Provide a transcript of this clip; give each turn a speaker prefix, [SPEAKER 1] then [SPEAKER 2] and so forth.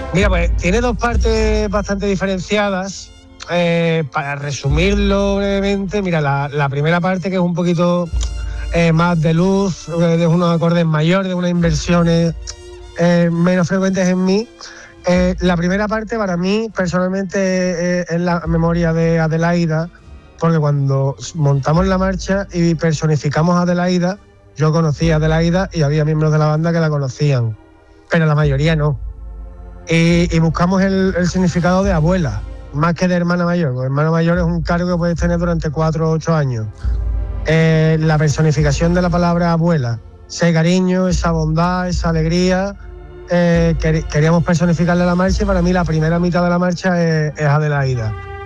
[SPEAKER 1] Mira, pues tiene dos partes bastante diferenciadas. Para resumirlo brevemente, mira, la primera parte, que es un poquito más de luz, de unos acordes mayores, de unas inversiones menos frecuentes en mí. La primera parte para mí personalmente es la memoria de Adelaida, porque cuando montamos la marcha y personificamos a Adelaida, yo conocí a Adelaida y había miembros de la banda que la conocían, pero la mayoría no. Y buscamos el significado de abuela, más que de hermana mayor, porque hermana mayor es un cargo que puedes tener durante 4 o 8 años. La personificación de la palabra abuela, ese cariño, esa bondad, esa alegría, queríamos personificarle a la marcha, y para mí la primera mitad de la marcha es Adelaida.